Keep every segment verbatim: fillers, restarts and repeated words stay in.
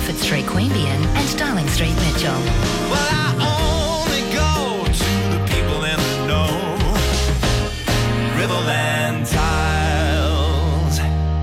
Bedford Street, Queanbeyan and Darling Street, Mitchell. Well, I only go to the people in the know. Riverland Tiles.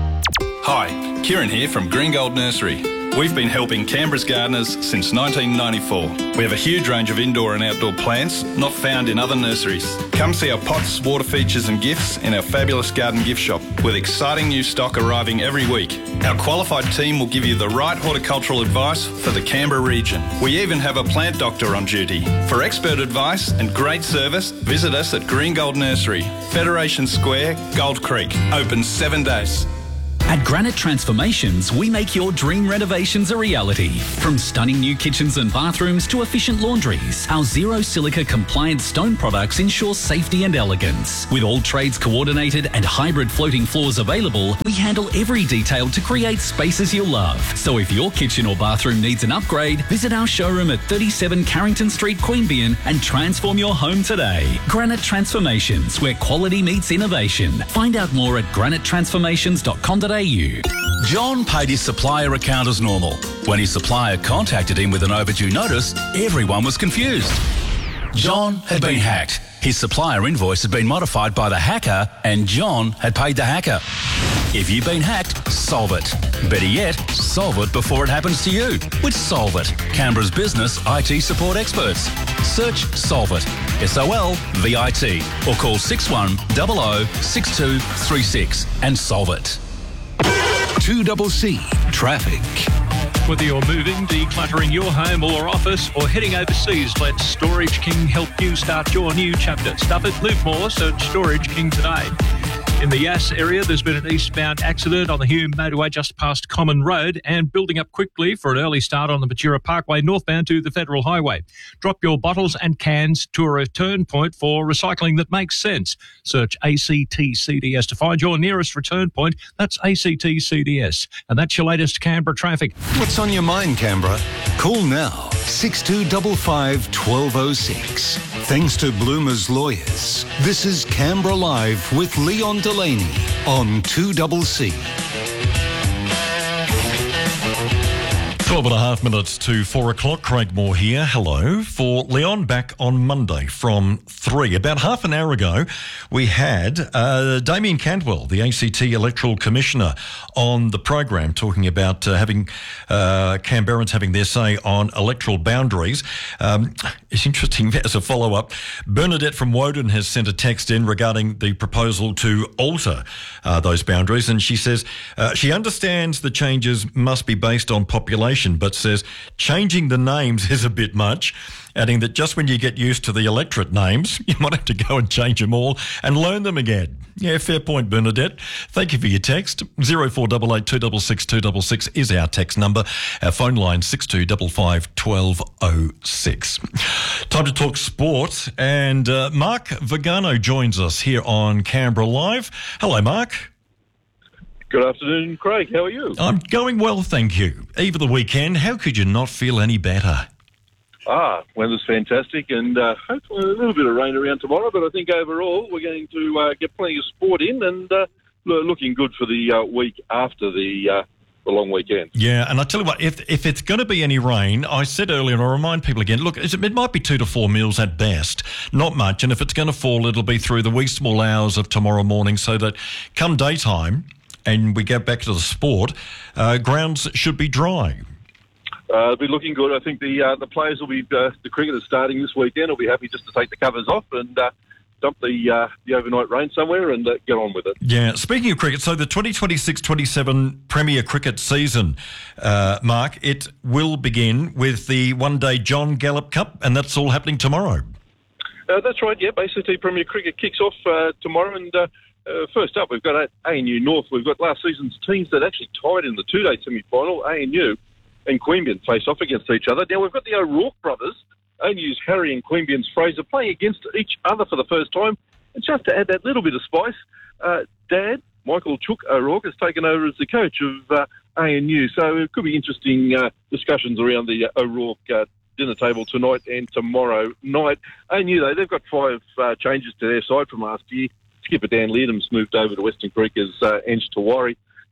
Hi, Kieran here from Green Gold Nursery. We've been helping Canberra's gardeners since nineteen ninety-four. We have a huge range of indoor and outdoor plants not found in other nurseries. Come see our pots, water features and gifts in our fabulous garden gift shop with exciting new stock arriving every week. Our qualified team will give you the right horticultural advice for the Canberra region. We even have a plant doctor on duty. For expert advice and great service, visit us at Green Gold Nursery, Federation Square, Gold Creek. Open seven days. At Granite Transformations, we make your dream renovations a reality. From stunning new kitchens and bathrooms to efficient laundries, our zero silica compliant stone products ensure safety and elegance. With all trades coordinated and hybrid floating floors available, we handle every detail to create spaces you'll love. So if your kitchen or bathroom needs an upgrade, visit our showroom at thirty-seven Carrington Street, Queanbeyan and transform your home today. Granite Transformations, where quality meets innovation. Find out more at granite transformations dot com dot a u. John paid his supplier account as normal. When his supplier contacted him with an overdue notice, everyone was confused. John had been hacked. His supplier invoice had been modified by the hacker and John had paid the hacker. If you've been hacked, solve it. Better yet, solve it before it happens to you with Solve It, Canberra's business I T support experts. Search Solve It, S O L V I T, or call six one zero zero six two three six and solve it. two C C Traffic. Whether you're moving, decluttering your home or office, or heading overseas, let Storage King help you start your new chapter. Stuff it, live more, search Storage King today. In the Yass area, there's been an eastbound accident on the Hume motorway just past Common Road and building up quickly for an early start on the Matura Parkway northbound to the Federal Highway. Drop your bottles and cans to a return point for recycling that makes sense. Search A C T C D S to find your nearest return point. That's A C T C D S. And that's your latest Canberra traffic. What's on your mind, Canberra? Call now, six two five five, one two zero six. Thanks to Bloomer's Lawyers, this is Canberra Live with Leon Delaney on two C C. twelve and a half minutes to four o'clock. Craig Moore here. Hello. For Leon, back on Monday from three. About half an hour ago, we had uh, Damien Cantwell, the A C T Electoral Commissioner, on the program talking about uh, having uh, Canberrans having their say on electoral boundaries. Um, it's interesting, as a follow-up, Bernadette from Woden has sent a text in regarding the proposal to alter uh, those boundaries, and she says uh, she understands the changes must be based on population, but says changing the names is a bit much, adding that just when you get used to the electorate names, you might have to go and change them all and learn them again. Yeah, fair point, Bernadette. Thank you for your text. zero four eight eight, two six six, two six six is our text number. Our phone line six two five five, one two zero six. Time to talk sport, and uh, Mark Vigano joins us here on Canberra Live. Hello, Mark. Good afternoon, Craig. How are you? I'm going well, thank you. Eve of the weekend, how could you not feel any better? Ah, weather's fantastic, and uh, hopefully a little bit of rain around tomorrow, but I think overall we're going to uh, get plenty of sport in, and uh, looking good for the uh, week after the uh, the long weekend. Yeah, and I tell you what, if if it's going to be any rain, I said earlier, and I'll remind people again, look, it might be two to four mils at best, not much, and if it's going to fall, it'll be through the wee small hours of tomorrow morning, so that come daytime, and we get back to the sport, uh, grounds should be dry. Uh, it'll be looking good. I think the uh, the players will be, uh, the cricketers starting this weekend will be happy just to take the covers off and uh, dump the uh, the overnight rain somewhere and uh, get on with it. Yeah, speaking of cricket, so the twenty twenty-six twenty-seven Premier Cricket season, uh, Mark, it will begin with the one-day John Gallop Cup, and that's all happening tomorrow. Uh, that's right, yeah. A C T Premier Cricket kicks off uh, tomorrow, and uh, uh, first up we've got A N U North. We've got last season's teams that actually tied in the two-day semi-final, A N U and Queanbeyan face off against each other. Now, we've got the O'Rourke brothers, A N U's Harry and Queanbeyan's Fraser, playing against each other for the first time. And just to add that little bit of spice, uh, Dad, Michael Chook O'Rourke, has taken over as the coach of uh, A N U. So it could be interesting uh, discussions around the uh, O'Rourke uh, dinner table tonight and tomorrow night. A N U, though, they've got five uh, changes to their side from last year. Skipper Dan Leardham's moved over to Western Creek as uh, Ange Tawari.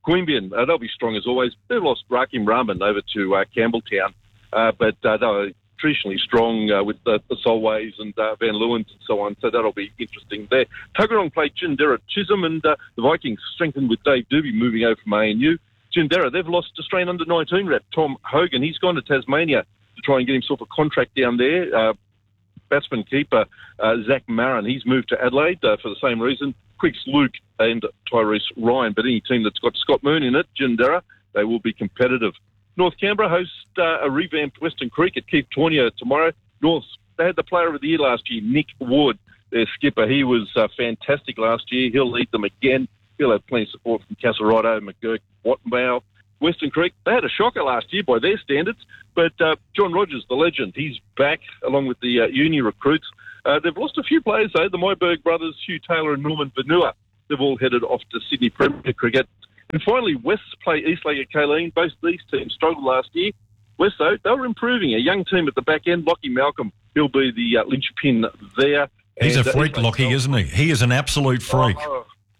Queanbeyan, uh, they'll be strong as always. They've lost Rakim Rahman over to uh, Campbelltown, uh, but uh, they're traditionally strong uh, with the, the Solways and uh, Van Leeuwens and so on, so that'll be interesting there. Tuggeranong played Gindera Chisholm, and uh, the Vikings strengthened with Dave Doobie moving over from A N U. Gindera, they've lost Australian under nineteen rep Tom Hogan. He's gone to Tasmania to try and get himself a contract down there. Uh, batsman keeper uh, Zach Marin, he's moved to Adelaide uh, for the same reason. Quicks Luke and Tyrese Ryan, but any team that's got Scott Moon in it, Gindera, they will be competitive. North Canberra host uh, a revamped Western Creek at Keith Tornia tomorrow. North, they had the player of the year last year, Nick Wood, their skipper. He was uh, fantastic last year. He'll lead them again. He'll have plenty of support from Casarotto, McGurk, Wattenbow. Western Creek, they had a shocker last year by their standards, but uh, John Rogers, the legend, he's back along with the uh, uni recruits. Uh, they've lost a few players, though. The Myberg brothers, Hugh Taylor and Norman Vanua, they've all headed off to Sydney Premier Cricket. And finally, West play Eastlake at Kaleen. Both these teams struggled last year. West, though, they were improving. A young team at the back end. Lockie Malcolm, he'll be the uh, linchpin there. He's and, a freak, uh, Lockie, isn't he? He is an absolute freak. Oh,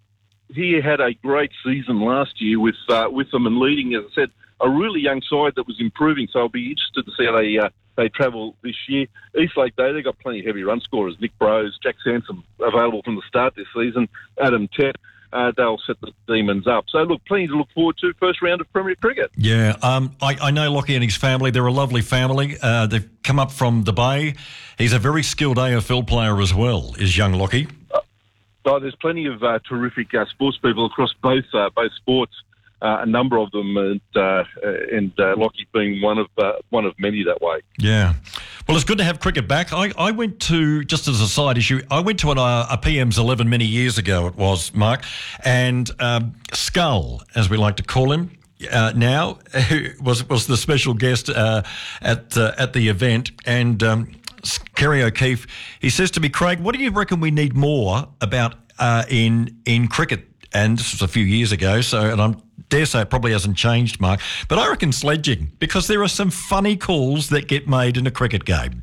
he had a great season last year with uh, with them and leading, as I said, a really young side that was improving. So I'll be interested to see how they uh, they travel this year. Eastlake, though, they've got plenty of heavy run scorers. Nick Brose, Jack Sansom available from the start this season. Adam Tett. Uh, they'll set the Demons up. So, look, plenty to look forward to. First round of Premier Cricket. Yeah, um, I, I know Lockie and his family. They're a lovely family. Uh, they've come up from the Bay. He's a very skilled A F L player as well, is young Lockie. Uh, oh, there's plenty of uh, terrific uh, sports people across both uh, both sports. Uh, a number of them, and uh, and uh, Lockie being one of uh, one of many that way. Yeah, well, it's good to have cricket back. I, I went to, just as a side issue, I went to an, uh, a P M's eleven many years ago. It was, Mark, and um, Skull, as we like to call him uh, now, was was the special guest uh, at uh, at the event, and um, Kerry O'Keefe. He says to me, Craig, what do you reckon we need more about uh, in in cricket? And this was a few years ago, so and I dare say it probably hasn't changed, Mark. But I reckon sledging, because there are some funny calls that get made in a cricket game.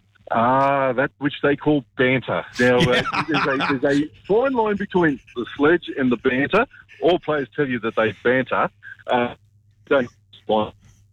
Ah, that which they call banter. Now, uh, there's, a, there's a fine line between the sledge and the banter. All players tell you that they banter. Uh, don't mind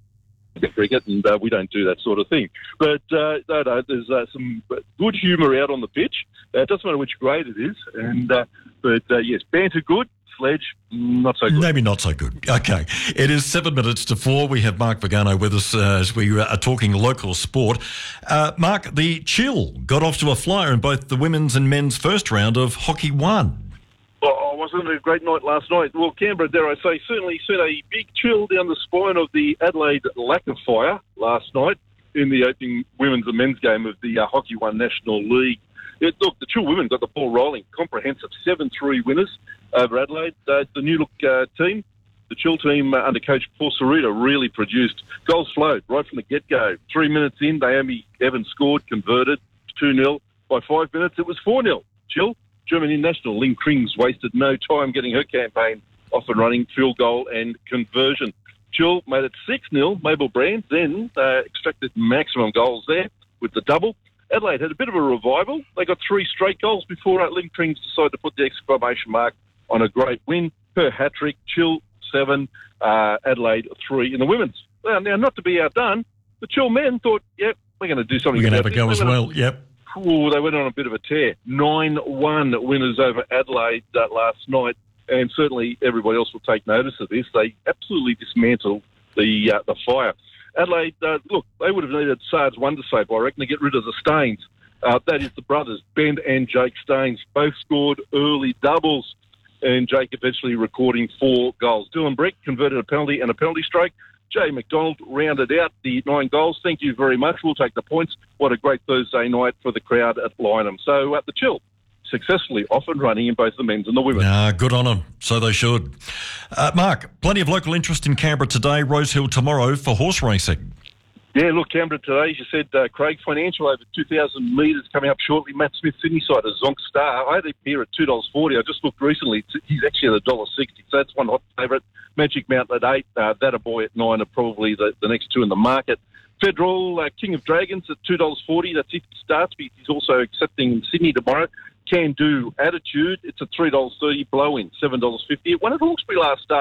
cricket, and uh, we don't do that sort of thing. But uh, no, no, there's uh, some good humour out on the pitch. Uh, it doesn't matter which grade it is. And uh, but uh, yes, banter good. Sledge, not so good. Maybe not so good. Okay. It is seven minutes to four. We have Mark Vigano with us uh, as we are talking local sport. Uh, Mark, the Chill got off to a flyer in both the women's and men's first round of Hockey One. Oh, wasn't it a great night last night? Well, Canberra, dare I say, certainly sent a big chill down the spine of the Adelaide lack of fire last night in the opening women's and men's game of the uh, Hockey One National League. It, look, the Chill women got the ball rolling. Comprehensive seven three winners over Adelaide. Uh, the new look uh, team, the Chill team uh, under coach Paul Sarita, really produced. Goals flowed right from the get-go. Three minutes in, Naomi Evans scored, converted, two nil. By five minutes, it was four nil. Chill, German international Ling Krings wasted no time getting her campaign off and running, field goal and conversion. Chill made it six nil. Mabel Brand then uh, extracted maximum goals there with the double. Adelaide had a bit of a revival. They got three straight goals before uh, Lynn Krings decided to put the exclamation mark on a great win. Her hat-trick, Chill seven, uh, Adelaide three in the women's. Well, now, not to be outdone, the Chill men thought, yep, we're going to do something. We're going to have a go as well, on, yep. Ooh, they went on a bit of a tear. nine one winners over Adelaide uh, last night, and certainly everybody else will take notice of this. They absolutely dismantled the uh, the Fire. Adelaide, uh, look, they would have needed Sarge Wondersape, I reckon, to get rid of the Staines. Uh, that is the brothers, Ben and Jake Staines. Both scored early doubles, and Jake eventually recording four goals. Dylan Breck converted a penalty and a penalty stroke. Jay McDonald rounded out the nine goals. Thank you very much. We'll take the points. What a great Thursday night for the crowd at Lynham. So at the Chill, successfully off and running in both the men's and the women. Ah, good on them. So they should. Uh, Mark, plenty of local interest in Canberra today, Rosehill tomorrow for horse racing. Yeah, look, Canberra today, as you said, uh, Craig, Financial over two thousand metres coming up shortly. Matt Smith, Sydney side, a Zonk Star. I had him here at two dollars forty. I just looked recently. He's actually at one dollar sixty, so that's one hot favourite. Magic Mountain at eight, uh, That a Boy at nine are probably the, the next two in the market. Federal, uh, King of Dragons at two dollars forty. That's if he starts, but he's also accepting in Sydney tomorrow. Can Do Attitude, it's at three dollars thirty. Blow In, seven dollars fifty. It won at Hawkesbury last start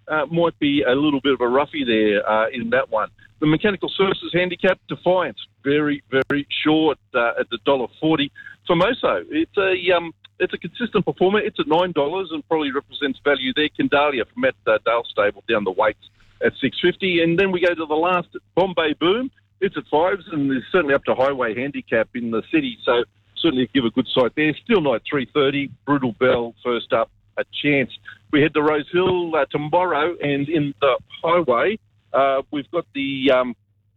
uh, might be a little bit of a roughie there uh, in that one. The Mechanical Services Handicap, Defiance, very, very short uh, at the one dollar forty. Formoso, it's a um, it's a consistent performer. It's at nine dollars and probably represents value there. Candalia from Matt uh, Dale Stable down the weights at six fifty. And then we go to the last, Bombay Boom. It's at fives and is certainly up to highway handicap in the city. So certainly give a good sight there. Still night three thirty. Brutal Bell first up, a chance. We head to Rose Hill uh, tomorrow, and in the highway uh, we've got the um,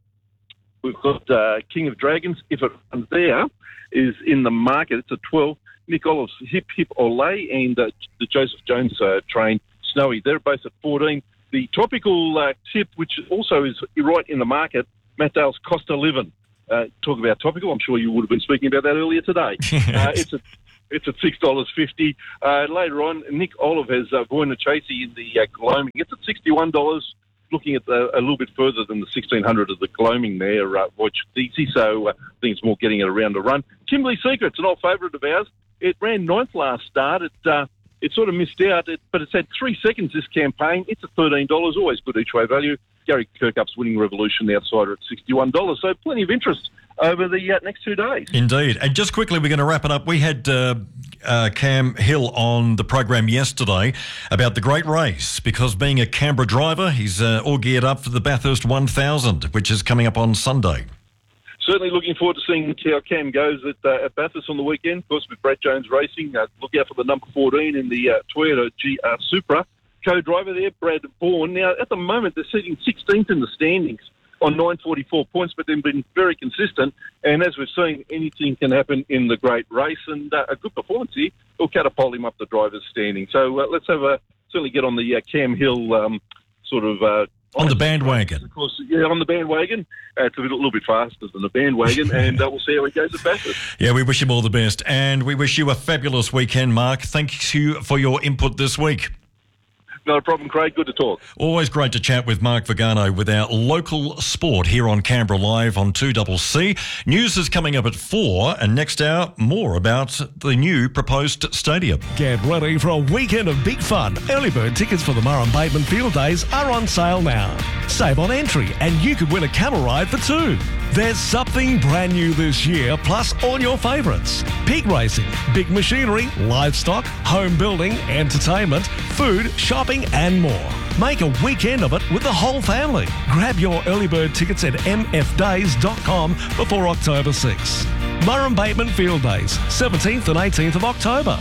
we've got uh, King of Dragons. If it runs there, is in the market. It's at twelve. Nick Olive's Hip Hip Olay and uh, the Joseph Jones uh, train Snowy. They're both at fourteen. The topical uh, tip, which also is right in the market, Matt Dale's Costa Livin. Uh, talk about topical. I'm sure you would have been speaking about that earlier today. uh, it's a It's at six dollars fifty. Uh, later on, Nick Olive has uh, Voina Chasey in the uh, gloaming. It's at sixty-one dollars, looking at the, a little bit further than the sixteen hundred of the gloaming there, uh, Voice Easy. So uh, I think it's more getting it around the run. Kimberley Secret's an old favourite of ours. It ran ninth last start. It, uh, it sort of missed out, it, but it's had three seconds this campaign. It's at thirteen dollars, always good each way value. Gary Kirkup's Winning Revolution, the outsider, at sixty-one dollars. So plenty of interest over the uh, next two days. Indeed. And just quickly, we're going to wrap it up. We had uh, uh, Cam Hill on the program yesterday about the great race, because being a Canberra driver, he's uh, all geared up for the Bathurst one thousand, which is coming up on Sunday. Certainly looking forward to seeing how Cam goes at, uh, at Bathurst on the weekend. Of course, with Brad Jones Racing, uh, look out for the number fourteen in the uh, Toyota G R Supra. Co-driver there, Brad Bourne. Now, at the moment, they're sitting sixteenth in the standings on nine forty-four points, but they've been very consistent. And as we've seen, anything can happen in the great race. And uh, a good performance here will catapult him up the driver's standing. So uh, let's have a certainly get on the uh, Cam Hill um, sort of... Uh, on the bandwagon. Of course, yeah, on the bandwagon. Uh, it's a little, little bit faster than the bandwagon, and uh, we'll see how he goes at Bathurst. Yeah, we wish him all the best. And we wish you a fabulous weekend, Mark. Thank you for your input this week. Not a problem, Craig. Good to talk. Always great to chat with Mark Vigano with our local sport here on Canberra Live on two C C. News is coming up at four, and next hour, more about the new proposed stadium. Get ready for a weekend of big fun. Early bird tickets for the Murray Bateman Field Days are on sale now. Save on entry, and you could win a camel ride for two. There's something brand new this year, plus all your favourites. Pig racing, big machinery, livestock, home building, entertainment, food, shopping and more. Make a weekend of it with the whole family. Grab your early bird tickets at m f days dot com before October sixth. Murray Bateman Field Days, seventeenth and eighteenth of October.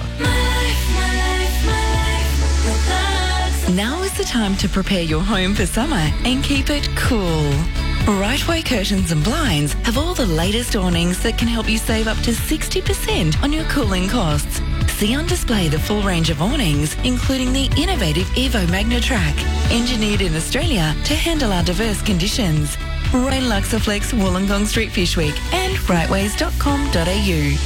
Now is the time to prepare your home for summer and keep it cool. Rightway Curtains and Blinds have all the latest awnings that can help you save up to sixty percent on your cooling costs. See on display the full range of awnings, including the innovative Evo Magna Track, engineered in Australia to handle our diverse conditions. Rain Luxaflex, Wollongong Street Fish Week and rightways dot com dot a u.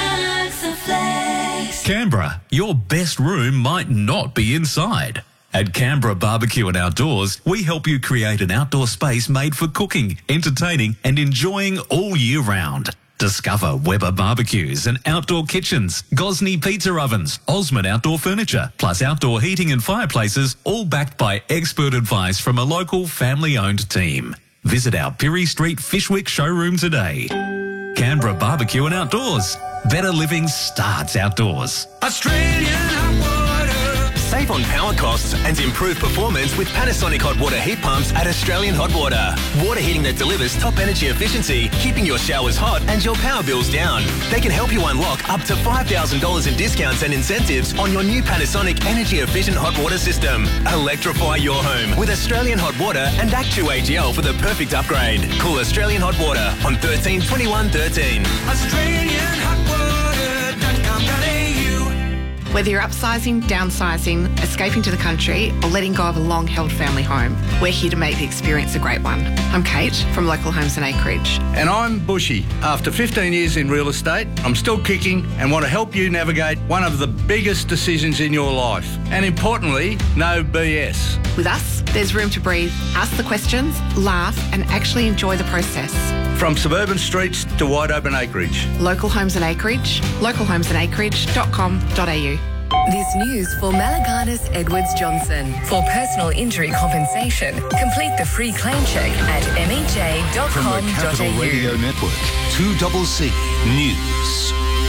Canberra, your best room might not be inside. At Canberra Barbecue and Outdoors, we help you create an outdoor space made for cooking, entertaining and enjoying all year round. Discover Weber barbecues and outdoor kitchens, Gosney pizza ovens, Osmond outdoor furniture, plus outdoor heating and fireplaces, all backed by expert advice from a local family-owned team. Visit our Pirie Street Fishwick showroom today. Canberra Barbecue and Outdoors. Better living starts outdoors. Australian hot water. Save on power costs and improve performance with Panasonic hot water heat pumps at Australian Hot Water. Water heating that delivers top energy efficiency, keeping your showers hot and your power bills down. They can help you unlock up to five thousand dollars in discounts and incentives on your new Panasonic energy efficient hot water system. Electrify your home with Australian Hot Water and Actu A G L for the perfect upgrade. Call Australian Hot Water on thirteen twenty-one thirteen. Australian hot water dot com dot a u. Whether you're upsizing, downsizing, escaping to the country, or letting go of a long-held family home, we're here to make the experience a great one. I'm Kate from Local Homes and Acreage. And I'm Bushy. After fifteen years in real estate, I'm still kicking and want to help you navigate one of the biggest decisions in your life. And importantly, no B S. With us, there's room to breathe, ask the questions, laugh, and actually enjoy the process. From suburban streets to wide open acreage. Local Homes and Acreage, local homes and acreage dot com dot a u. This news for Malaganas Edwards Johnson. For personal injury compensation, complete the free claim check at m e j dot com dot a u. From the Capital Radio Network, two C C News.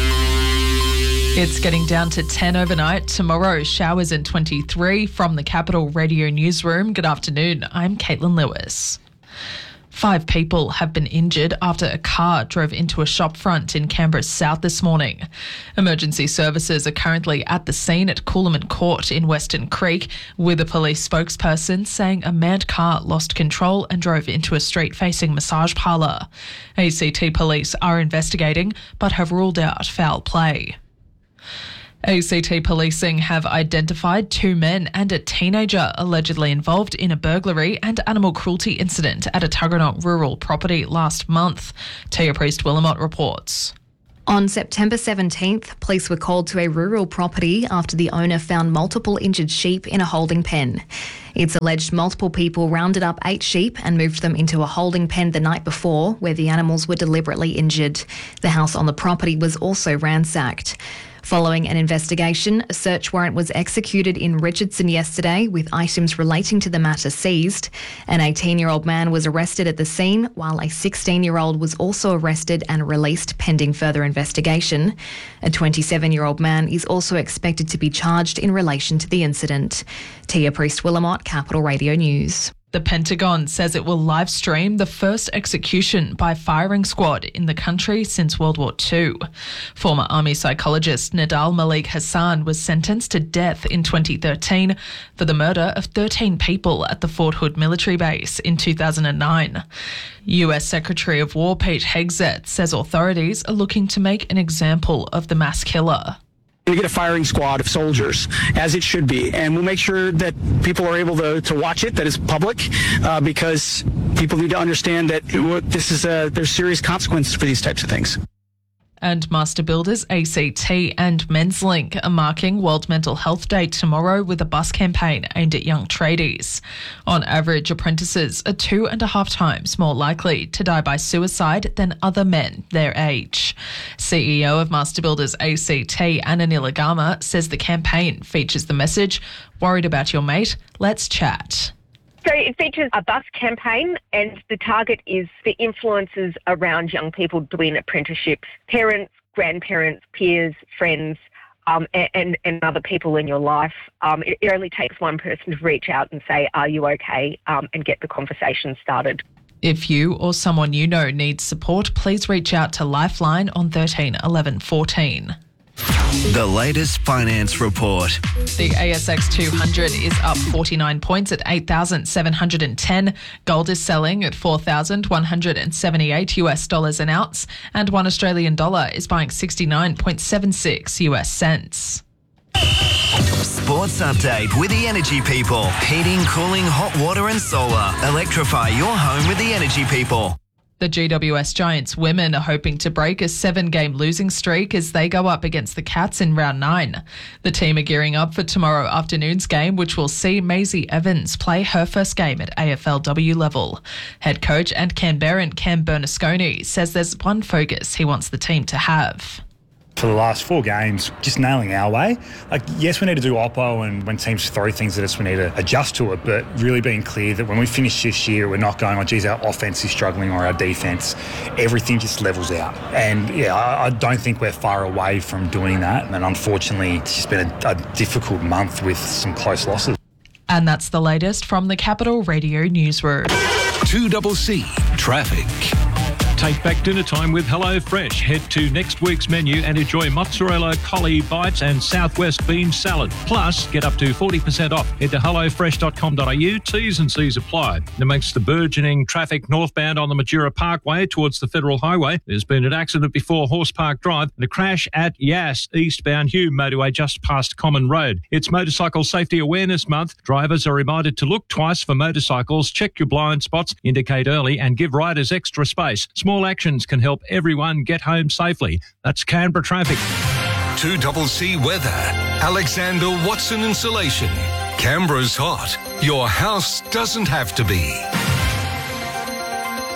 It's getting down to ten overnight. Tomorrow, showers in twenty-three from the Capital Radio Newsroom. Good afternoon. I'm Caitlin Lewis. Five people have been injured after a car drove into a shop front in Canberra's south this morning. Emergency services are currently at the scene at Coolaman Court in Western Creek, with a police spokesperson saying a manned car lost control and drove into a street-facing massage parlour. A C T police are investigating but have ruled out foul play. A C T policing have identified two men and a teenager allegedly involved in a burglary and animal cruelty incident at a Tuggeranong rural property last month. Tia Priest-Willamot reports. On September seventeenth, police were called to a rural property after the owner found multiple injured sheep in a holding pen. It's alleged multiple people rounded up eight sheep and moved them into a holding pen the night before, where the animals were deliberately injured. The house on the property was also ransacked. Following an investigation, a search warrant was executed in Richardson yesterday with items relating to the matter seized. An eighteen-year-old man was arrested at the scene, while a sixteen-year-old was also arrested and released pending further investigation. A twenty-seven-year-old man is also expected to be charged in relation to the incident. Tia Priest-Willamot, Capital Radio News. The Pentagon says it will live stream the first execution by firing squad in the country since World War Two. Former Army psychologist Nadal Malik Hassan was sentenced to death in twenty thirteen for the murder of thirteen people at the Fort Hood military base in two thousand nine. U S Secretary of War Pete Hegseth says authorities are looking to make an example of the mass killer. We get a firing squad of soldiers, as it should be, and we'll make sure that people are able to, to watch it, that is public, uh, because people need to understand that it, this is a, there's serious consequences for these types of things. And Master Builders A C T and Menslink are marking World Mental Health Day tomorrow with a bus campaign aimed at young tradies. On average, apprentices are two and a half times more likely to die by suicide than other men their age. C E O of Master Builders A C T, Anna Nilagama, says the campaign features the message, "Worried about your mate? Let's chat." So it features a bus campaign, and the target is for influences around young people doing apprenticeships, parents, grandparents, peers, friends, um, and, and other people in your life. Um, it, it only takes one person to reach out and say, "Are you okay?" um, and get the conversation started. If you or someone you know needs support, please reach out to Lifeline on thirteen eleven fourteen. The latest finance report. The A S X two hundred is up forty-nine points at eight thousand seven hundred ten. Gold is selling at four thousand one hundred seventy-eight US dollars an ounce, and one Australian dollar is buying sixty-nine point seven six US cents. Sports update with the Energy People. Heating, cooling, hot water and solar. Electrify your home with the Energy People. The G W S Giants women are hoping to break a seven-game losing streak as they go up against the Cats in round nine. The team are gearing up for tomorrow afternoon's game, which will see Maisie Evans play her first game at A F L W level. Head coach and Canberran Cam Bernasconi says there's one focus he wants the team to have. For the last four games, just nailing our way. Like, yes, we need to do oppo, and when teams throw things at us, we need to adjust to it, but really being clear that when we finish this year, we're not going, oh, geez, our offense is struggling or our defense. Everything just levels out. And, yeah, I, I don't think we're far away from doing that. And unfortunately, it's just been a, a difficult month with some close losses. And that's the latest from the Capital Radio Newsroom. two C C Traffic. Take back dinner time with Hello Fresh. Head to next week's menu and enjoy mozzarella collie bites and southwest bean salad. Plus, get up to forty percent off. Head to hello fresh dot com dot a u. T's and C's apply. Amongst the burgeoning traffic northbound on the Majura Parkway towards the Federal Highway, there's been an accident before Horse Park Drive and a crash at Yass eastbound Hume motorway just past Common Road. It's Motorcycle Safety Awareness Month. Drivers are reminded to look twice for motorcycles, check your blind spots, indicate early and give riders extra space. Small actions can help everyone get home safely. That's Canberra Traffic. two C C Weather. Alexander Watson Insulation. Canberra's hot. Your house doesn't have to be.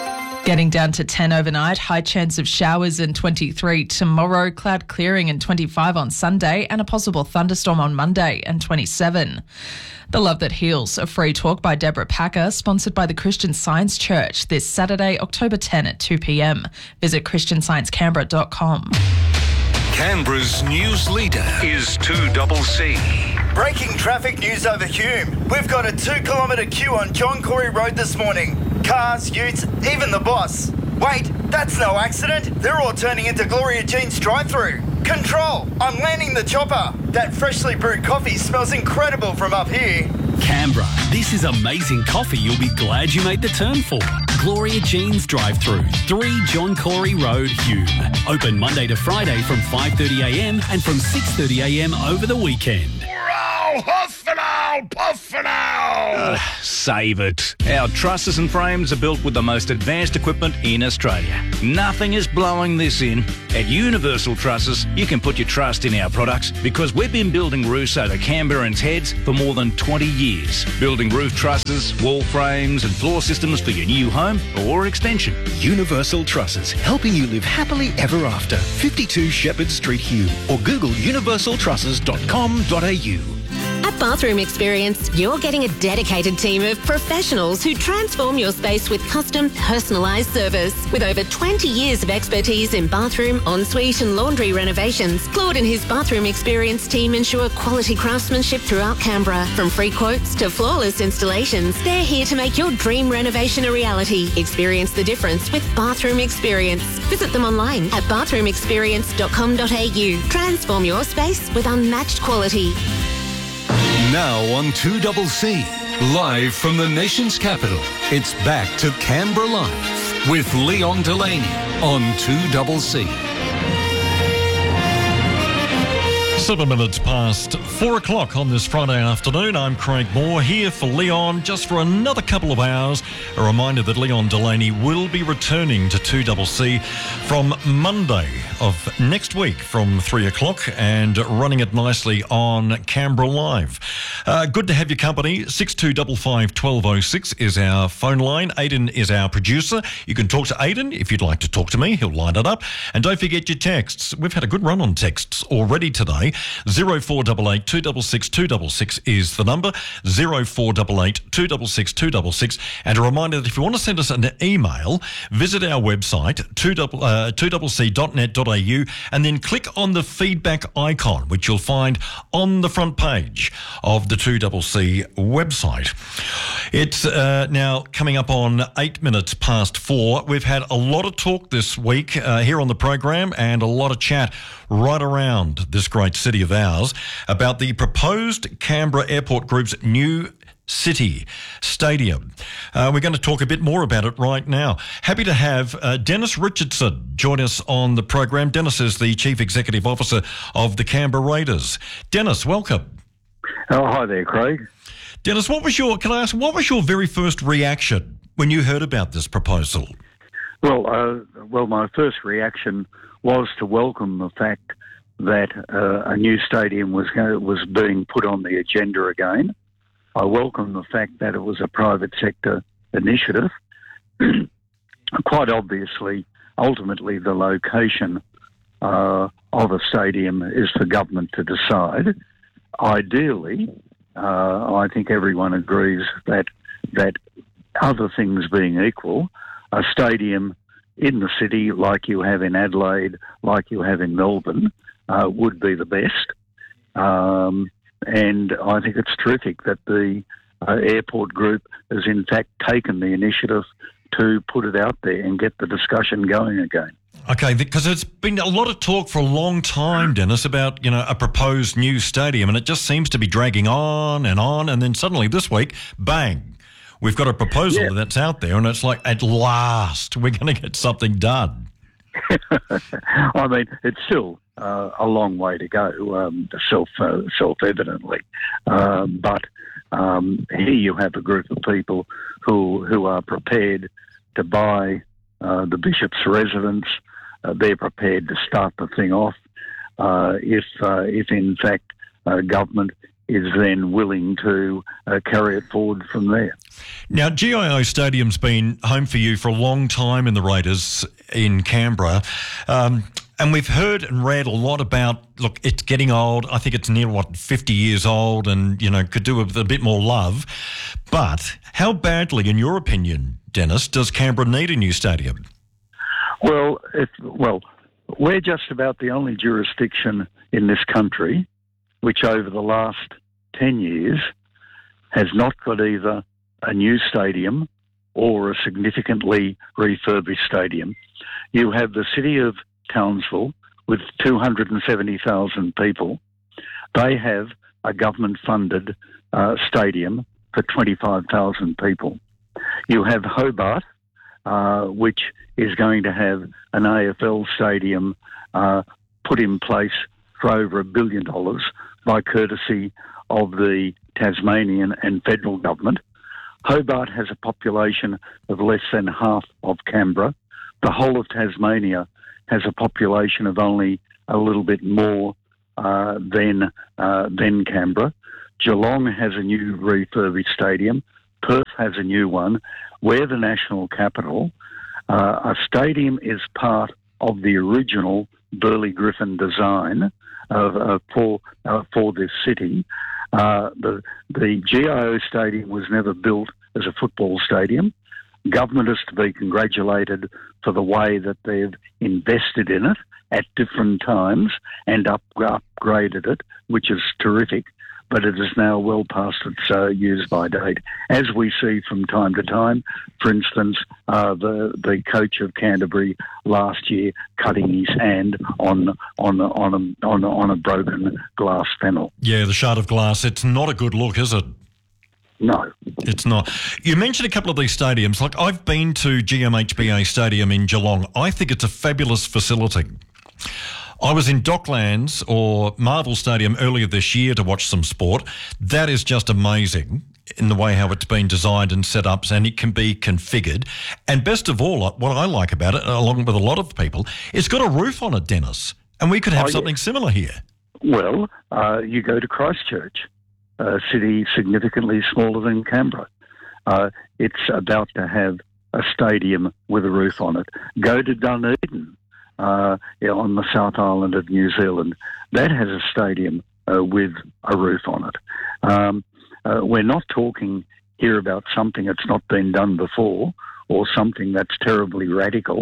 Getting down to ten overnight, high chance of showers in twenty-three tomorrow, cloud clearing in twenty-five on Sunday, and a possible thunderstorm on Monday and twenty-seven. The Love That Heals, a free talk by Deborah Packer, sponsored by the Christian Science Church this Saturday, October tenth at two p.m. Visit christian science canberra dot com. Canberra's news leader is two C. Breaking traffic news over Hume. We've got a two kilometre queue on John Corey Road this morning. Cars, utes, even the boss. Wait, that's no accident. They're all turning into Gloria Jean's drive-through. Control, I'm landing the chopper. That freshly brewed coffee smells incredible from up here. Canberra, this is amazing coffee you'll be glad you made the turn for. Gloria Jean's drive-through, three John Corey Road, Hume. Open Monday to Friday from five thirty a m and from six thirty a m over the weekend. Oh, huff and ow, puff and ow. Uh, save it. Our trusses and frames are built with the most advanced equipment in Australia. Nothing is blowing this in. At Universal Trusses, you can put your trust in our products because we've been building roofs over Canberrans' heads for more than twenty years. Building roof trusses, wall frames and floor systems for your new home or extension. Universal Trusses, helping you live happily ever after. fifty-two Shepherd Street, Hume, or Google universal trusses dot com dot a u. At Bathroom Experience, you're getting a dedicated team of professionals who transform your space with custom, personalised service. With over twenty years of expertise in bathroom, ensuite and laundry renovations, Claude and his Bathroom Experience team ensure quality craftsmanship throughout Canberra. From free quotes to flawless installations, they're here to make your dream renovation a reality. Experience the difference with Bathroom Experience. Visit them online at bathroom experience dot com dot a u. Transform your space with unmatched quality. Now on two C, live from the nation's capital, it's back to Canberra Live with Leon Delaney on two C. Seven minutes past four o'clock on this Friday afternoon. I'm Craig Moore here for Leon just for another couple of hours. A reminder that Leon Delaney will be returning to two C from Monday of next week from three o'clock and running it nicely on Canberra Live. Uh, good to have your company. six two five five, one two zero six is our phone line. Aidan is our producer. You can talk to Aidan if you'd like to talk to me. He'll line it up. And don't forget your texts. We've had a good run on texts already today. zero four eight eight, two six six, two six six is the number. zero four eight eight, two six six, two six six. And a reminder that if you want to send us an email, visit our website, two c dot net dot a u, and then click on the feedback icon, which you'll find on the front page of the two C website. It's uh, now coming up on eight minutes past four. We've had a lot of talk this week uh, here on the program and a lot of chat right around this great city of ours about the proposed Canberra Airport Group's new City Stadium. Uh, we're going to talk a bit more about it right now. Happy to have uh, Dennis Richardson join us on the program. Dennis is the Chief Executive Officer of the Canberra Raiders. Dennis, welcome. Oh, hi there, Craig. Dennis, what was your, can I ask, what was your very first reaction when you heard about this proposal? Well, uh, well, my first reaction was to welcome the fact that uh, a new stadium was going, was being put on the agenda again. I welcome the fact that it was a private sector initiative. Quite obviously, ultimately, the location uh, of a stadium is for government to decide. Ideally, uh, I think everyone agrees that that other things being equal, a stadium in the city like you have in Adelaide, like you have in Melbourne, uh, would be the best. Um, and I think it's terrific that the uh, airport group has in fact taken the initiative to put it out there and get the discussion going again. Okay, because there's been a lot of talk for a long time, Dennis, about, you know, a proposed new stadium, and it just seems to be dragging on and on, and then suddenly this week, bang, we've got a proposal yeah. that's out there, and it's like, at last, we're going to get something done. I mean, it's still uh, a long way to go, um, self, uh, self-evidently. Um, but um, here you have a group of people who who are prepared to buy uh, the Bishop's residence. Uh, they're prepared to start the thing off. Uh, if, uh, if in fact, uh, government is then willing to uh, carry it forward from there. Now, G I O Stadium's been home for you for a long time in the Raiders in Canberra. Um, and we've heard and read a lot about, look, it's getting old. I think it's near, what, fifty years old and, you know, could do with a bit more love. But how badly, in your opinion, Dennis, does Canberra need a new stadium? Well, if, well, we're just about the only jurisdiction in this country which over the last ten years has not got either a new stadium or a significantly refurbished stadium. You have the city of Townsville with two hundred seventy thousand people. They have a government-funded uh, stadium for twenty-five thousand people. You have Hobart, uh, which is going to have an A F L stadium uh, put in place for over a billion dollars by courtesy of the Tasmanian and federal government. Hobart has a population of less than half of Canberra. The whole of Tasmania has a population of only a little bit more uh, than uh, than Canberra. Geelong has a new refurbished stadium. Perth has a new one. We're the national capital. Uh, a stadium is part of the original Burley Griffin design of, uh, for uh, for this city. Uh, the the G I O stadium was never built as a football stadium. Government is to be congratulated for the way that they've invested in it at different times and up, upgraded it, which is terrific. But it is now well past its uh, use-by date, as we see from time to time. For instance, uh, the the coach of Canterbury last year cutting his hand on on on a, on a, on a broken glass panel. Yeah, the shard of glass. It's not a good look, is it? No. It's not. You mentioned a couple of these stadiums. Like, I've been to G M H B A Stadium in Geelong. I think it's a fabulous facility. I was in Docklands or Marvel Stadium earlier this year to watch some sport. That is just amazing in the way how it's been designed and set up, and it can be configured. And best of all, what I like about it, along with a lot of people, it's got a roof on it, Dennis. And we could have oh, something yeah. similar here. Well, uh, you go to Christchurch, a city significantly smaller than Canberra. Uh, it's about to have a stadium with a roof on it. Go to Dunedin. Uh, yeah, on the South Island of New Zealand. That has a stadium uh, with a roof on it. Um, uh, we're not talking here about something that's not been done before or something that's terribly radical.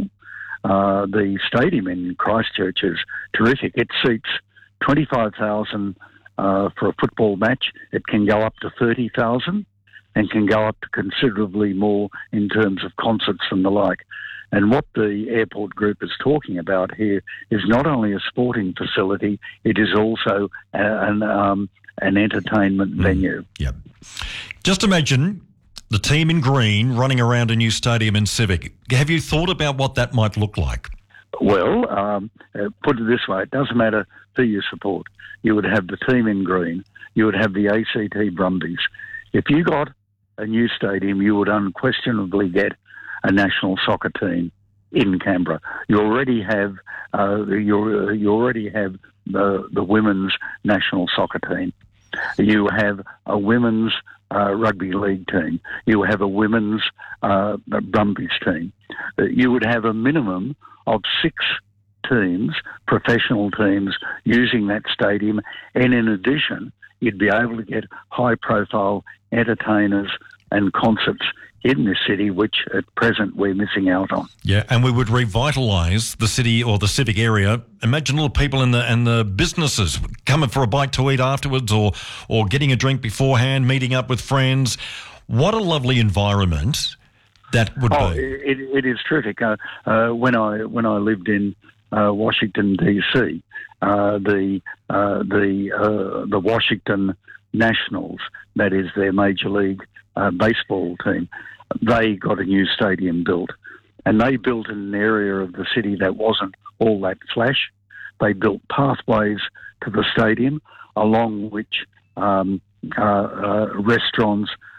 Uh, the stadium in Christchurch is terrific. It seats twenty-five thousand uh, for a football match. It can go up to thirty thousand and can go up to considerably more in terms of concerts and the like. And what the airport group is talking about here is not only a sporting facility, it is also a, an, um, an entertainment mm. venue. Yep. Just imagine the team in green running around a new stadium in Civic. Have you thought about what that might look like? Well, um, uh, put it this way, it doesn't matter who you support. You would have the team in green. You would have the A C T Brumbies. If you got a new stadium, you would unquestionably get a national soccer team in Canberra. You already have uh, you you already have the the women's national soccer team. You have a women's uh, rugby league team. You have a women's uh, Brumbies team. You would have a minimum of six teams, professional teams, using that stadium, and in addition, you'd be able to get high-profile entertainers and concerts in this city, which at present we're missing out on. Yeah, and we would revitalise the city or the civic area. Imagine all the people in the and the businesses coming for a bite to eat afterwards, or or getting a drink beforehand, meeting up with friends. What a lovely environment that would oh, be. It, it is terrific. Uh, uh, when I when I lived in uh, Washington D C, uh, the uh, the uh, the Washington Nationals, that is their major league uh, baseball team, they got a new stadium built, and they built in an area of the city that wasn't all that flash. They built pathways to the stadium, along which um, uh, uh, restaurants,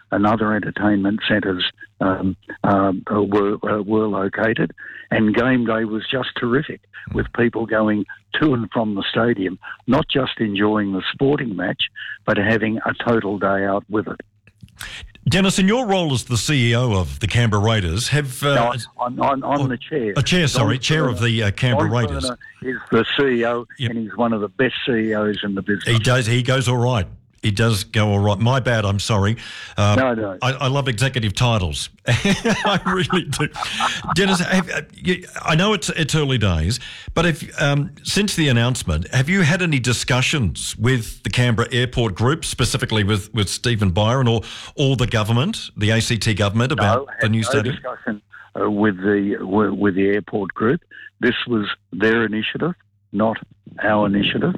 and other entertainment centres um, um, were uh, were located. And game day was just terrific, with people going to and from the stadium, not just enjoying the sporting match, but having a total day out with it. Dennis, in your role as the C E O of the Canberra Raiders, have... Uh, no, I'm, I'm, I'm oh, the chair. A chair, sorry, Don chair Furner, of the uh, Canberra Don Raiders. Furner is the C E O, yep. and he's one of the best C E Os in the business. He does. He goes all right. He does go all right. My bad, I'm sorry. Uh, no, no. I, I love executive titles. I really do. Dennis, have, uh, you, I know it's it's early days, but if um, since the announcement, have you had any discussions with the Canberra Airport Group, specifically with, with Stephen Byron or, or the government, the A C T government, about no, the new no stadium? discussion uh, with the with the Airport Group. This was their initiative, not our initiative.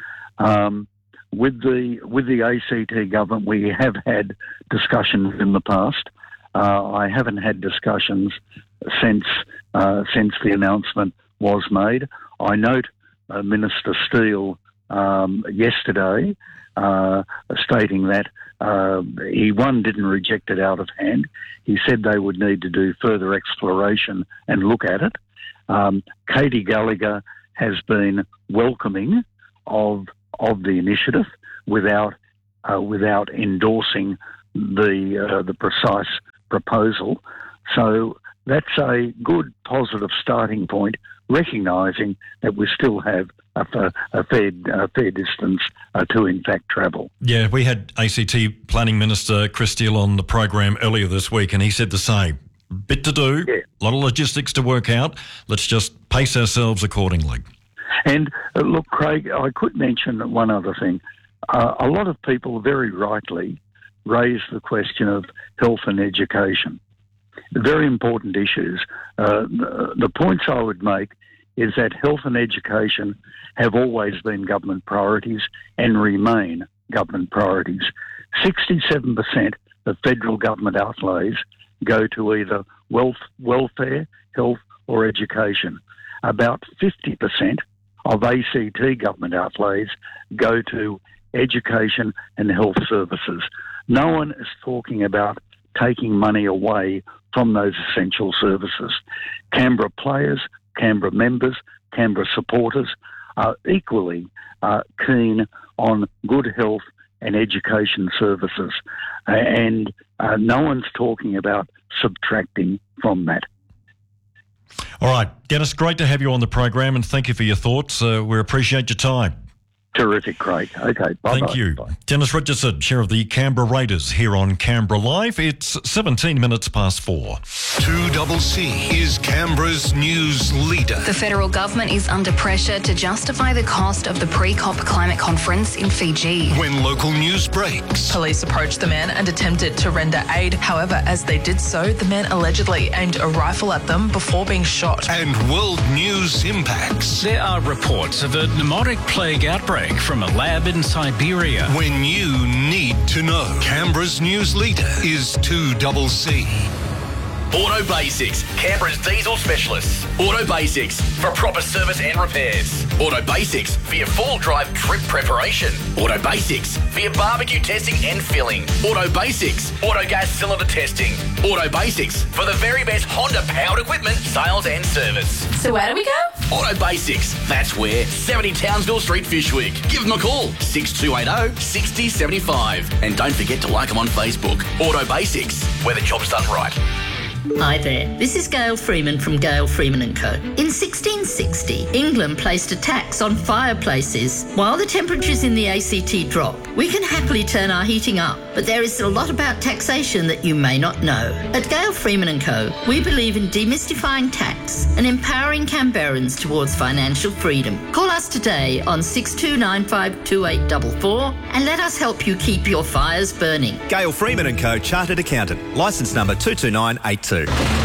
Um, With the with the A C T government, we have had discussions in the past. Uh, I haven't had discussions since uh, since the announcement was made. I note uh, Minister Steele um, yesterday uh, stating that uh, he, one, didn't reject it out of hand. He said they would need to do further exploration and look at it. Um, Katie Gallagher has been welcoming of of the initiative without uh, without endorsing the uh, the precise proposal. So that's a good positive starting point, recognising that we still have a, fa- a fair a fair distance uh, to in fact travel. Yeah, we had A C T Planning Minister Chris Steele on the program earlier this week, and he said the same. Bit to do, yeah. A lot of logistics to work out. Let's just pace ourselves accordingly. And uh, look, Craig, I could mention one other thing. Uh, a lot of people very rightly raise the question of health and education. Very important issues. Uh, the, the points I would make is that health and education have always been government priorities and remain government priorities. sixty-seven percent of federal government outlays go to either wealth, welfare, health or education. About fifty percent of A C T government outlays go to education and health services. No one is talking about taking money away from those essential services. Canberra players, Canberra members, Canberra supporters are equally uh, keen on good health and education services. Uh, and uh, no one's talking about subtracting from that. All right, Dennis, great to have you on the program, and thank you for your thoughts. Uh, we appreciate your time. Terrific, Craig. Okay, bye-bye. Thank you. Bye. Dennis Richardson, chair of the Canberra Raiders here on Canberra Live. It's seventeen minutes past four. two C C is Canberra's news leader. The federal government is under pressure to justify the cost of the pre-COP climate conference in Fiji. When local news breaks. Police approached the men and attempted to render aid. However, as they did so, the men allegedly aimed a rifle at them before being shot. And world news impacts. There are reports of a pneumotic plague outbreak from a lab in Siberia. When you need to know. Canberra's news leader is two C C. Auto Basics, Canberra's diesel specialists. Auto Basics, for proper service and repairs. Auto Basics, for your full drive trip preparation. Auto Basics, for your barbecue testing and filling. Auto Basics, auto gas cylinder testing. Auto Basics, for the very best Honda powered equipment sales and service. So where do we go? Auto Basics, that's where. seventy Townsville Street, Fyshwick. Give them a call, six two eight zero, six zero seven five. And don't forget to like them on Facebook. Auto Basics, where the job's done right. Hi there, this is Gail Freeman from Gail Freeman and Co. In sixteen sixty, England placed a tax on fireplaces. While the temperatures in the A C T drop, we can happily turn our heating up, but there is a lot about taxation that you may not know. At Gail Freeman and Co, we believe in demystifying tax and empowering Canberrans towards financial freedom. Call us today on six two nine five two eight four four and let us help you keep your fires burning. Gail Freeman and Co, Chartered Accountant, licence number two two nine eight two.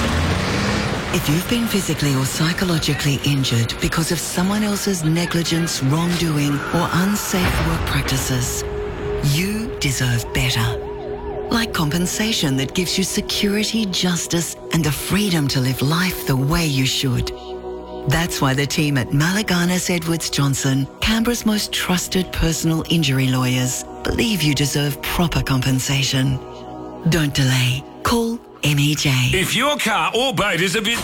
If you've been physically or psychologically injured because of someone else's negligence, wrongdoing, or unsafe work practices, you deserve better. Like compensation that gives you security, justice, and the freedom to live life the way you should. That's why the team at Malaganas Edwards Johnson, Canberra's most trusted personal injury lawyers, believe you deserve proper compensation. Don't delay. Call M E J. If your car or boat is a bit...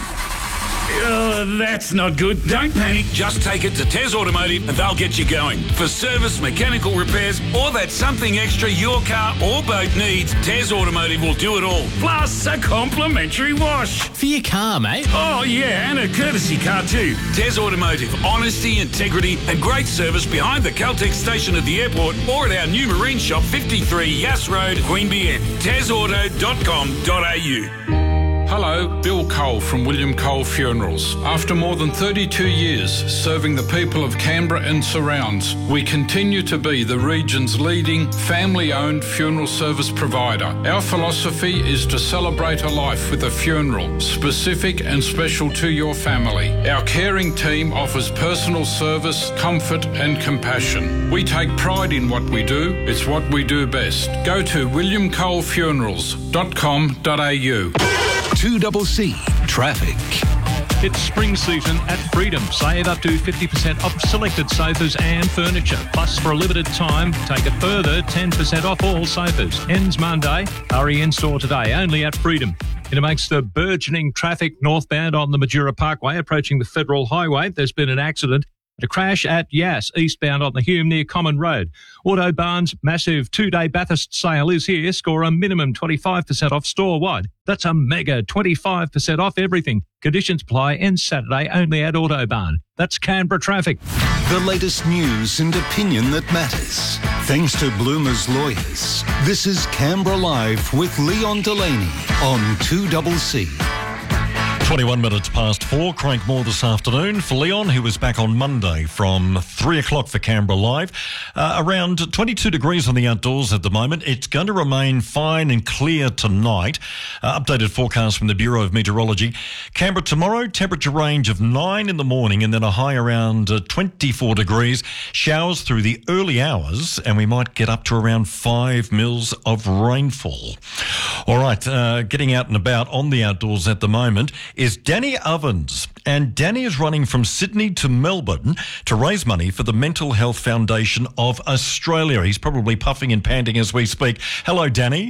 Uh, that's not good. Don't panic. Just take it to Tez Automotive and they'll get you going. For service, mechanical repairs, or that something extra your car or boat needs, Tez Automotive will do it all. Plus a complimentary wash. For your car, mate. Oh, yeah, and a courtesy car too. Tez Automotive. Honesty, integrity and great service behind the Caltex station at the airport or at our new marine shop, fifty-three Yass Road, Queanbeyan. tez auto dot com dot a u. Hello, Bill Cole from William Cole Funerals. After more than thirty-two years serving the people of Canberra and surrounds, we continue to be the region's leading family-owned funeral service provider. Our philosophy is to celebrate a life with a funeral, specific and special to your family. Our caring team offers personal service, comfort and compassion. We take pride in what we do. It's what we do best. Go to william cole funerals dot com dot a u. two C C Traffic. It's spring season at Freedom. Save up to fifty percent off selected sofas and furniture. Plus, for a limited time, take a further ten percent off all sofas. Ends Monday. Hurry in store today, only at Freedom. It makes the burgeoning traffic northbound on the Majura Parkway approaching the Federal Highway. There's been an accident. A crash at Yass, eastbound on the Hume near Common Road. Autobarn's massive two-day Bathurst sale is here. Score a minimum twenty-five percent off store-wide. That's a mega twenty-five percent off everything. Conditions apply. Ends Saturday only at Autobarn. That's Canberra traffic. The latest news and opinion that matters. Thanks to Bloomer's Lawyers. This is Canberra Live with Leon Delaney on two C C. twenty-one minutes past four. Craig Moore this afternoon for Leon, who was back on Monday from three o'clock for Canberra Live. Uh, around twenty-two degrees on the outdoors at the moment. It's going to remain fine and clear tonight. Uh, updated forecast from the Bureau of Meteorology. Canberra tomorrow, temperature range of nine in the morning and then a high around uh, twenty-four degrees. Showers through the early hours and we might get up to around five mils of rainfall. All right, uh, getting out and about on the outdoors at the moment is Danny Ovens. And Danny is running from Sydney to Melbourne to raise money for the Mental Health Foundation of Australia. He's probably puffing and panting as we speak. Hello, Danny.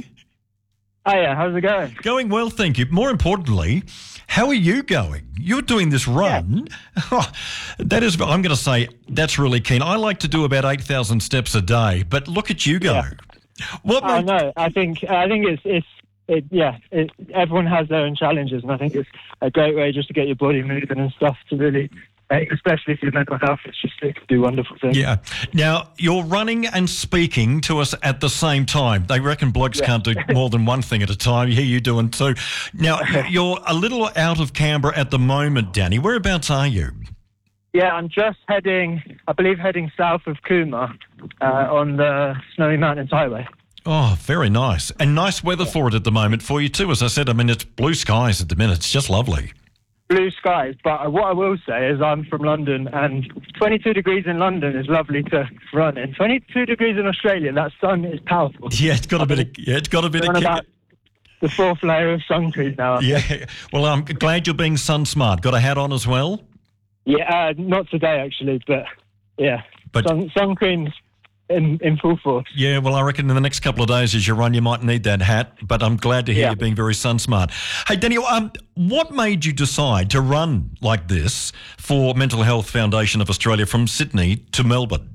Hiya, how's it going? Going well, thank you. More importantly, how are you going? You're doing this run. Yeah. That is, I'm going to say, that's really keen. I like to do about eight thousand steps a day, but look at you go. Yeah. What I know. I think, I think it's, it's, It, yeah, it, everyone has their own challenges, and I think it's a great way just to get your body moving and stuff to really, especially if your mental health, it's just to do wonderful things. Yeah. Now, you're running and speaking to us at the same time. They reckon blokes Yeah. can't do more than one thing at a time. Here you doing two. Now, you're a little out of Canberra at the moment, Danny. Whereabouts are you? Yeah, I'm just heading, I believe, heading south of Cooma uh, on the Snowy Mountains Highway. Oh, very nice. And nice weather for it at the moment for you too. As I said, I mean, it's blue skies at the minute. It's just lovely. Blue skies, but what I will say is I'm from London, and twenty-two degrees in London is lovely to run in. twenty-two degrees in Australia, that sun is powerful. Yeah, it's got a bit of, yeah, it's got a bit of We're on kick. about the fourth layer of sun cream now. I think. Yeah. Well, I'm glad you're being sun smart. Got a hat on as well? Yeah, uh, not today actually, but yeah, But- sun, sun cream's in, in full force. Yeah, well, I reckon in the next couple of days as you run, you might need that hat, but I'm glad to hear Yeah. you being very sun smart. Hey, Daniel, um, what made you decide to run like this for Mental Health Foundation of Australia from Sydney to Melbourne?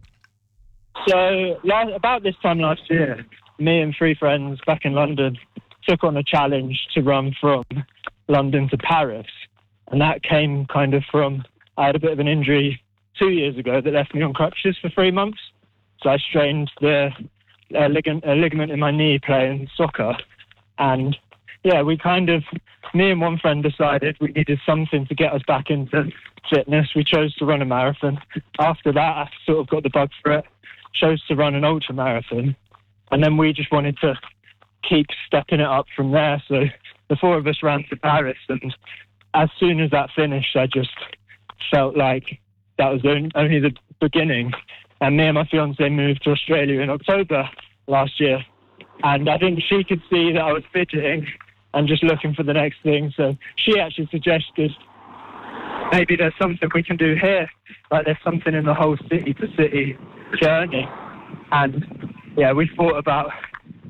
So last, about this time last year, me and three friends back in London took on a challenge to run from London to Paris. And that came kind of from, I had a bit of an injury two years ago that left me on crutches for three months. So I strained the uh, ligament, uh, ligament in my knee playing soccer. And yeah, we kind of, me and one friend decided we needed something to get us back into fitness. We chose to run a marathon. After that, I sort of got the bug for it, chose to run an ultra marathon. And then we just wanted to keep stepping it up from there. So the four of us ran to Paris. And as soon as that finished, I just felt like that was only the beginning. And me and my fiance moved to Australia in October last year. And I think she could see that I was fidgeting and just looking for the next thing. So she actually suggested maybe there's something we can do here. Like there's something in the whole city to city journey. And yeah, we thought about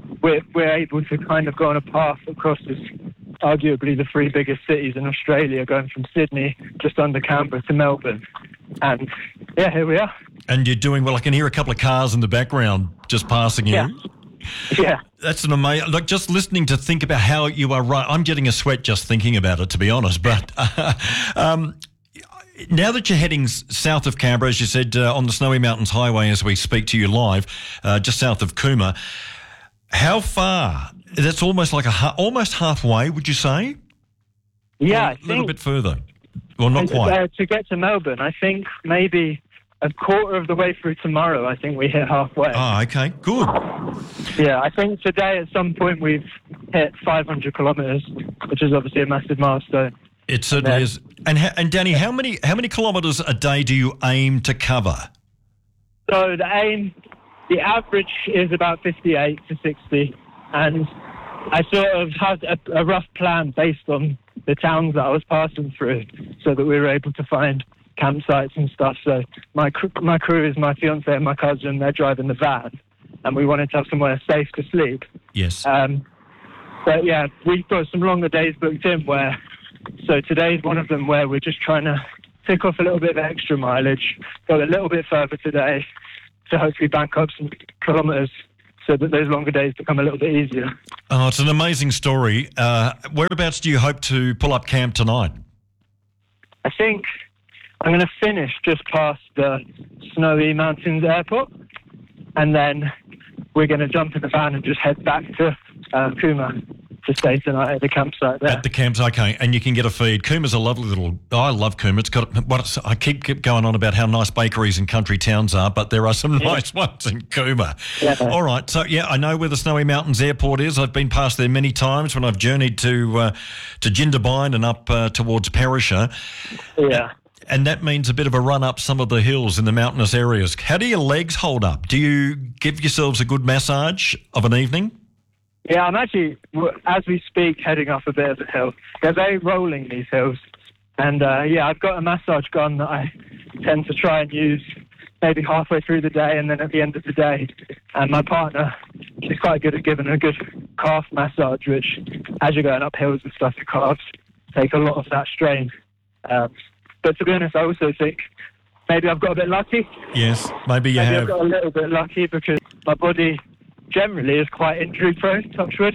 we're, we're able to kind of go on a path across this, arguably the three biggest cities in Australia, going from Sydney, just under Canberra, to Melbourne. And yeah, here we are. And you're doing well. I can hear a couple of cars in the background just passing you. Yeah. Yeah. That's an amazing, look, just listening to think about how you are right. I'm getting a sweat just thinking about it, to be honest. But uh, um, now that you're heading south of Canberra, as you said, uh, on the Snowy Mountains Highway as we speak to you live, uh, just south of Cooma, how far? That's almost like a ha- almost halfway, would you say? Yeah, or I a little think, bit further. Well, not quite. Uh, to get to Melbourne, I think maybe a quarter of the way through tomorrow, I think we hit halfway. Oh, okay, good. Yeah, I think today at some point we've hit five hundred kilometres, which is obviously a massive milestone. It certainly and is. And ha- and Danny, how many how many kilometres a day do you aim to cover? So the aim, the average is about fifty-eight to sixty, and I sort of had a, a rough plan based on the towns that I was passing through, so that we were able to find campsites and stuff. So my cr- my crew is my fiance and my cousin. They're driving the van, and we wanted to have somewhere safe to sleep. Yes. Um, but yeah, we've got some longer days booked in where, so today's one of them where we're just trying to tick off a little bit of extra mileage, go a little bit further today to hopefully bank up some kilometres so that those longer days become a little bit easier. Oh, it's an amazing story. Uh, whereabouts do you hope to pull up camp tonight? I think I'm going to finish just past the Snowy Mountains Airport, and then we're going to jump in the van and just head back to uh, Cooma to stay tonight at the campsite there. At the camps, okay, and you can get a feed. Cooma's a lovely little. Oh, I love Cooma. It's got. What I keep, keep going on about how nice bakeries and country towns are, but there are some Yeah. nice ones in Cooma. Yeah. All right, so yeah, I know where the Snowy Mountains Airport is. I've been past there many times when I've journeyed to uh, to Jindabyne and up uh, towards Perisher. Yeah. And that means a bit of a run up some of the hills in the mountainous areas. How do your legs hold up? Do you give yourselves a good massage of an evening? Yeah, I'm actually, as we speak, heading up a bit of a hill. They're very rolling, these hills. And uh, yeah, I've got a massage gun that I tend to try and use maybe halfway through the day and then at the end of the day. And my partner, she's quite good at giving a good calf massage, which as you're going up hills and stuff, your calves take a lot of that strain. Um, but to be honest, I also think maybe I've got a bit lucky. Yes, maybe you maybe have. I've got a little bit lucky because my body generally is quite injury prone, touch wood,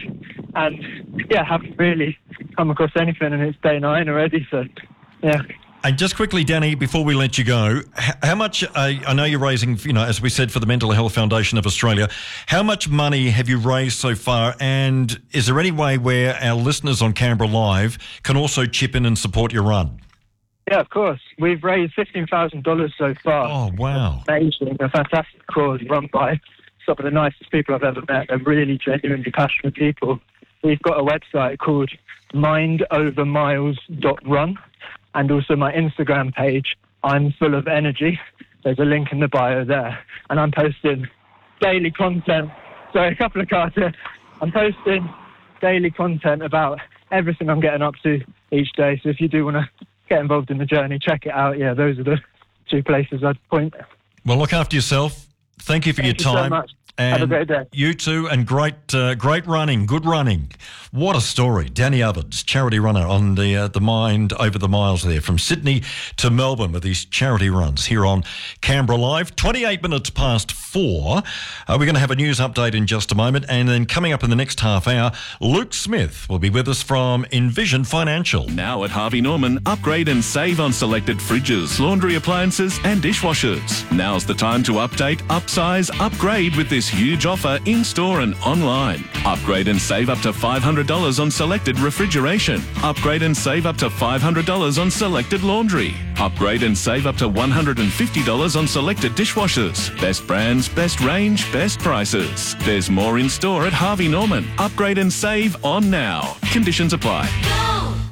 and yeah, haven't really come across anything, and it's day nine already, so yeah. And just quickly, Danny, before we let you go, h- how much, uh, I know you're raising, you know, as we said, for the Mental Health Foundation of Australia, how much money have you raised so far, and is there any way where our listeners on Canberra Live can also chip in and support your run? Yeah, of course. We've raised fifteen thousand dollars so far. Oh, wow. Amazing. A fantastic cause run by some of the nicest people I've ever met. They're really genuinely passionate people. We've got a website called mind over miles dot run, and also my Instagram page, I'm Full of Energy. There's a link in the bio there. And I'm posting daily content. Sorry, a couple of cards here. I'm posting daily content about everything I'm getting up to each day. So if you do want to get involved in the journey, check it out. Yeah, those are the two places I'd point. Well, look after yourself. Thank you for Thank your you so time. much. And Have a great day. You too, and great, uh, great running, good running. What a story, Danny Ovens, charity runner on the uh, the Mind Over the Miles there, from Sydney to Melbourne with these charity runs here on Canberra Live. twenty-eight minutes past four. Uh, we're going to have a news update in just a moment, and then coming up in the next half hour, Luke Smith will be with us from Envision Financial. Now at Harvey Norman, upgrade and save on selected fridges, laundry appliances and dishwashers. Now's the time to update, upsize, upgrade with this huge offer in-store and online. Upgrade and save up to five hundred dollars on selected refrigeration. Upgrade and save up to five hundred dollars on selected laundry. Upgrade and save up to one hundred fifty dollars on selected dishwashers. Best brands, best range, best prices. There's more in store at Harvey Norman. Upgrade and save on now. Conditions apply. Go!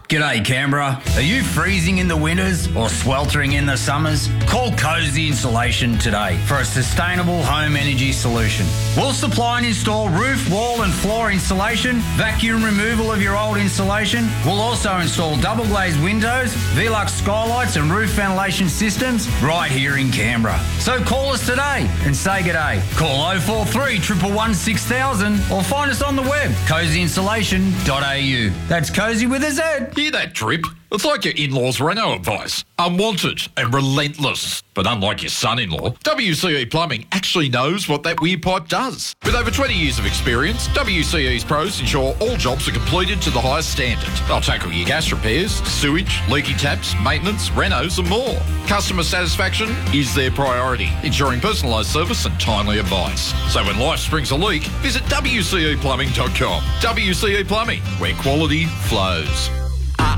G'day Canberra. Are you freezing in the winters or sweltering in the summers? Call Cozy Insulation today for a sustainable home energy solution. We'll supply and install roof, wall and floor insulation, vacuum removal of your old insulation. We'll also install double glazed windows, Velux skylights and roof ventilation systems right here in Canberra. So call us today and say g'day. Call oh four three, one one one, six thousand or find us on the web, cozy insulation dot a u. That's Cozy with a Z. Hear that drip? It's like your in-laws' Renault advice. Unwanted and relentless. But unlike your son-in-law, W C E Plumbing actually knows what that weird pipe does. With over twenty years of experience, W C E's pros ensure all jobs are completed to the highest standard. They'll tackle your gas repairs, sewage, leaky taps, maintenance, renos and more. Customer satisfaction is their priority, ensuring personalised service and timely advice. So when life springs a leak, visit W C E plumbing dot com. W C E Plumbing, where quality flows.